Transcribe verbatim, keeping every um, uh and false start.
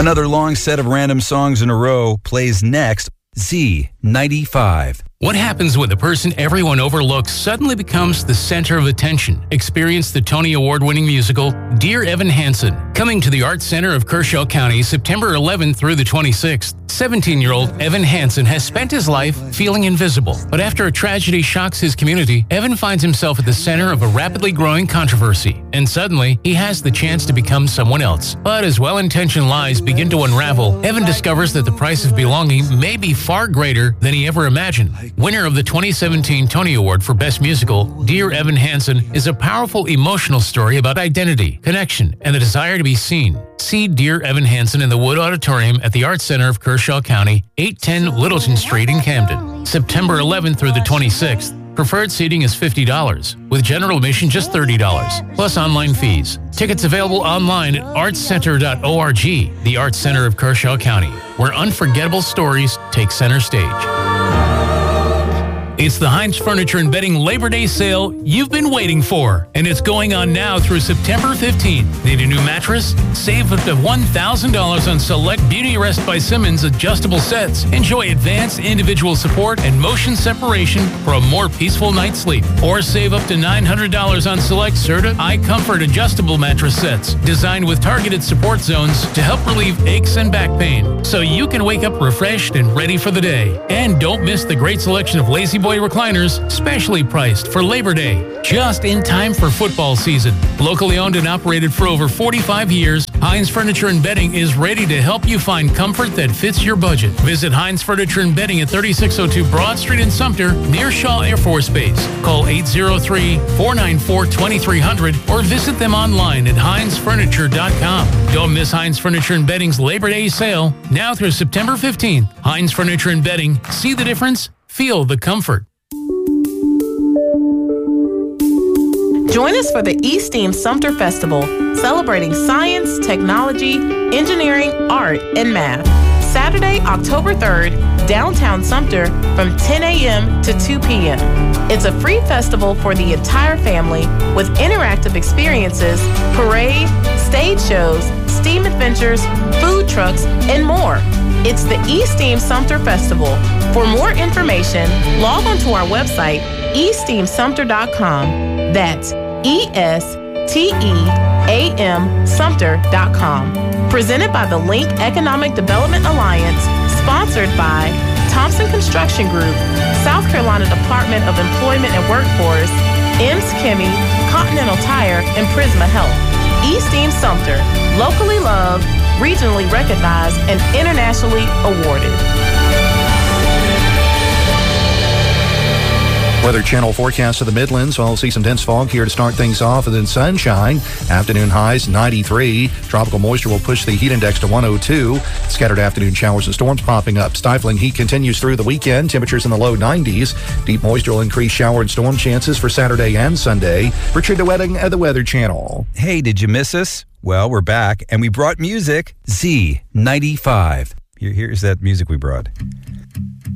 Another long set of random songs in a row plays next. Z ninety-five. What happens when the person everyone overlooks suddenly becomes the center of attention? Experience the Tony Award-winning musical Dear Evan Hansen, coming to the Arts Center of Kershaw County September eleventh through the twenty-sixth. seventeen-year-old Evan Hansen has spent his life feeling invisible, but after a tragedy shocks his community, Evan finds himself at the center of a rapidly growing controversy, and suddenly he has the chance to become someone else. But as well-intentioned lies begin to unravel, Evan discovers that the price of belonging may be far greater than he ever imagined. Winner of the twenty seventeen Tony Award for Best Musical, Dear Evan Hansen is a powerful emotional story about identity, connection, and the desire to be seen. See Dear Evan Hansen in the Wood Auditorium at the Arts Center of Kershaw County, eight ten Littleton Street in Camden, September eleventh through the twenty-sixth. Preferred seating is fifty dollars, with general admission just thirty dollars, plus online fees. Tickets available online at arts center dot org, the Arts Center of Kershaw County, where unforgettable stories take center stage. It's the Heinz Furniture and Bedding Labor Day sale you've been waiting for, and it's going on now through September fifteenth. Need a new mattress? Save up to one thousand dollars on select Beauty Rest by Simmons adjustable sets. Enjoy advanced individual support and motion separation for a more peaceful night's sleep. Or save up to nine hundred dollars on select Serta iComfort adjustable mattress sets, designed with targeted support zones to help relieve aches and back pain, so you can wake up refreshed and ready for the day. And don't miss the great selection of Lazy Boy recliners, specially priced for Labor Day, just in time for football season. Locally owned and operated for over forty-five years, Heinz Furniture and Bedding is ready to help you find comfort that fits your budget. Visit Heinz Furniture and Bedding at thirty-six oh two Broad Street in Sumter, near Shaw Air Force Base. Call eight oh three, four nine four, two three zero zero or visit them online at heinz furniture dot com. Don't miss Heinz Furniture and Bedding's Labor Day sale, now through September fifteenth. Heinz Furniture and Bedding. See the difference? Feel the comfort. Join us for the eSteam Sumter Festival, celebrating science, technology, engineering, art, and math. Saturday, October third, downtown Sumter from ten a.m. to two p.m. It's a free festival for the entire family with interactive experiences, parade, stage shows, STEAM adventures, food trucks, and more. It's the eSteam Sumter Festival. For more information, log on to our website, e steam sumter dot com. That's E S T E A M Sumter dot com. Presented by the Link Economic Development Alliance, sponsored by Thompson Construction Group, South Carolina Department of Employment and Workforce, Ems Chemi, Continental Tire, and Prisma Health. eSteam Sumter, locally loved, regionally recognized, and internationally awarded. Weather Channel forecast of the Midlands. We'll see some dense fog here to start things off, and then sunshine. Afternoon highs ninety-three. Tropical moisture will push the heat index to one oh two. Scattered afternoon showers and storms popping up. Stifling heat continues through the weekend. Temperatures in the low nineties. Deep moisture will increase shower and storm chances for Saturday and Sunday. Richard DeWetting at the Weather Channel. Hey, did you miss us? Well, we're back, and we brought music. Z ninety-five. Here, here's that music we brought.